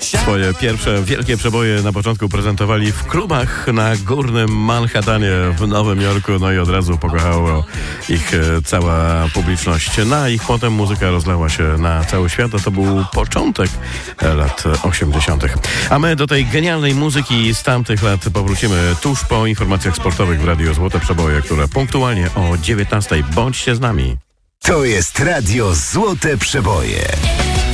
Swoje pierwsze wielkie przeboje na początku prezentowali w klubach na górnym Manhattanie w Nowym Jorku, no i od razu pokochała ich cała publiczność. Na ich potem muzyka rozlała się na cały świat, a to był początek lat 80. A my do tej genialnej muzyki z tamtych lat powrócimy tuż po informacjach sportowych w Radiu Złote Przeboje, które punktualnie o 19:00. Bądźcie z nami. To jest Radio Złote Przeboje.